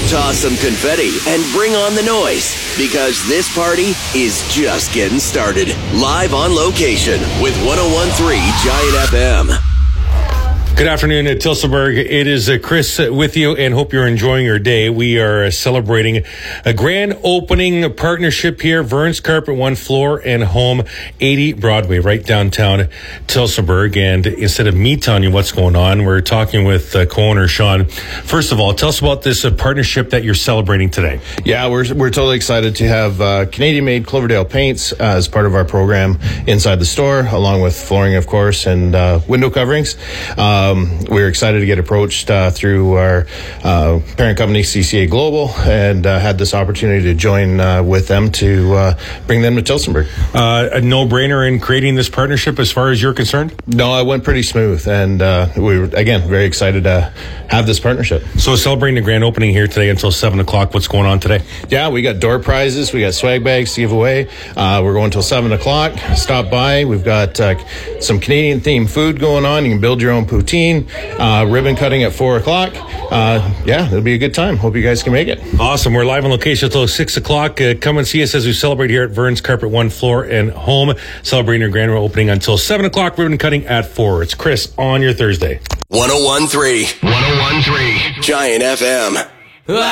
toss some confetti, and bring on the noise, because this party is just getting started. Live on location with 101.3 Giant FM. Good afternoon at Tillsonburg. It is Chris with you, and hope you're enjoying your day. We are celebrating a grand opening partnership here, Vern's Carpet, 1 floor and home, 80 Broadway, right downtown Tillsonburg. And instead of me telling you what's going on, we're talking with co-owner Sean. First of all, tell us about this partnership that you're celebrating today. Yeah, we're totally excited to have Canadian-made Cloverdale paints as part of our program inside the store, along with flooring, of course, and window coverings. We're excited to get approached through our parent company, CCA Global, and had this opportunity to join with them to bring them to Tillsonburg. A no-brainer in creating this partnership as far as you're concerned? No, it went pretty smooth, and we were, again, very excited to have this partnership. So celebrating the grand opening here today until 7 o'clock. What's going on today? Yeah, we got door prizes. We got swag bags to give away. We're going till 7 o'clock. Stop by. We've got some Canadian-themed food going on. You can build your own poutine. Ribbon cutting at 4 o'clock. Yeah, it'll be a good time. Hope you guys can make it. Awesome. We're live on location until 6 o'clock. Come and see us as we celebrate here at Vern's Carpet, 1 floor and home. Celebrating our grand opening until 7 o'clock. Ribbon cutting at 4. It's Chris on your Thursday. 101.3 Giant FM.